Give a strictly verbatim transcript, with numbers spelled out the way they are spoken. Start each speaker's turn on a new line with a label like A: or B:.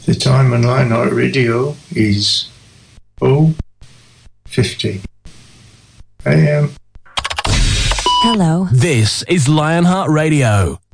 A: The time on Lionheart Radio is oh fifty a m.
B: Hello.
C: This is Lionheart Radio.